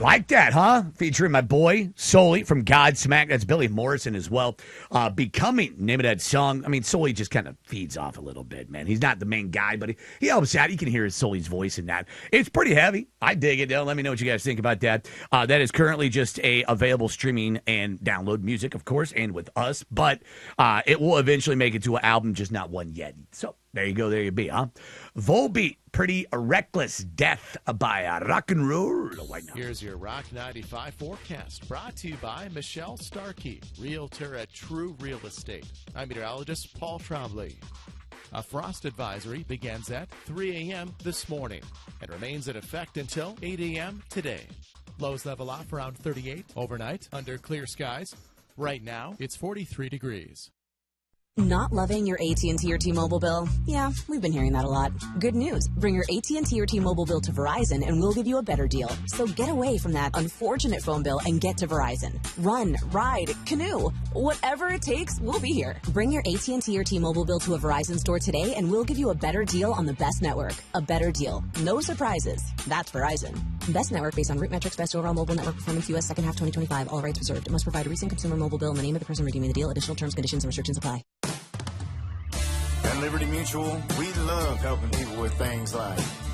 Like that, huh? Featuring my boy, Sully from Godsmack. That's Billy Morrison as well. Becoming, name of that song. I mean, Sully just kind of feeds off a little bit, man. He's not the main guy, but he helps out. You can hear Sully's voice in that. It's pretty heavy. I dig it, though. Let me know what you guys think about that. That is currently just available streaming and download music, of course, and with us. But it will eventually make it to an album, just not one yet. So there you go. There you be, huh? Volbeat, Pretty Reckless Death by Rock and Roll. Here's your Rock 95 forecast, brought to you by Michelle Starkey, realtor at True Real Estate. I'm meteorologist Paul Trombley. A frost advisory begins at 3 a.m. this morning and remains in effect until 8 a.m. today. Lows level off around 38 overnight under clear skies. Right now, it's 43 degrees. Not loving your AT&T or T-Mobile bill? Yeah, we've been hearing that a lot. Good news. Bring your AT&T or T-Mobile bill to Verizon and we'll give you a better deal. So get away from that unfortunate phone bill and get to Verizon. Run, ride, canoe. Whatever it takes, we'll be here. Bring your AT&T or T-Mobile bill to a Verizon store today and we'll give you a better deal on the best network. A better deal. No surprises. That's Verizon. Best network based on root metrics, best overall mobile network performance, U.S. second half 2025. All rights reserved. It must provide a recent consumer mobile bill in the name of the person redeeming the deal. Additional terms, conditions, and restrictions apply. At Liberty Mutual, we love helping people with things like